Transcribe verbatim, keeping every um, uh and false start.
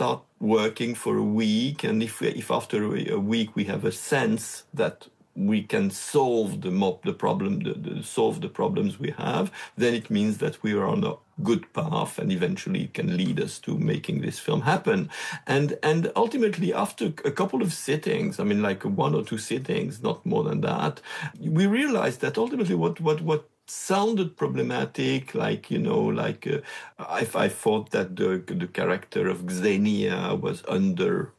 start working for a week, and if we, if after a week we have a sense that we can solve the mob, the problem, the, the, solve the problems we have, then it means that we are on a good path, and eventually it can lead us to making this film happen. And and ultimately, after a couple of sittings, I mean, like one or two sittings, not more than that, we realized that ultimately what what what sounded problematic, like, you know, like uh, I, I thought that the the character of Xenia was under